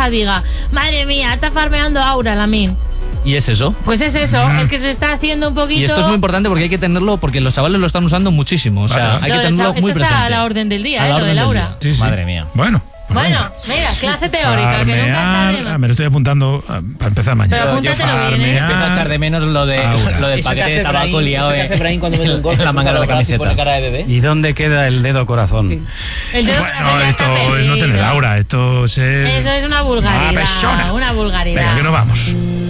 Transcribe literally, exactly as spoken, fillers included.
pareja diga, madre mía, está farmeando Aura Lamin. ¿Y es eso? Pues es eso, mm. es que se está haciendo un poquito... Y esto es muy importante porque hay que tenerlo, porque los chavales lo están usando muchísimo, o sea, vale. hay que tenerlo muy esto presente. Está a la orden del día, eh, lo de Laura. Sí, sí. Madre mía. Bueno. Bueno, mira, clase teórica, farmear, que nunca está de más. Me lo estoy apuntando para empezar mañana. Pero apúntatelo bien, ¿eh? Empiezo a echar de menos lo, de, lo del paquete de tabaco liado en la manga de la camiseta. Cara de bebé. ¿Y dónde queda el dedo corazón? Sí. El dedo bueno, corazón esto está es no tener aura, esto es... Eso es una vulgaridad. Una persona. Una vulgaridad. Venga, que nos vamos.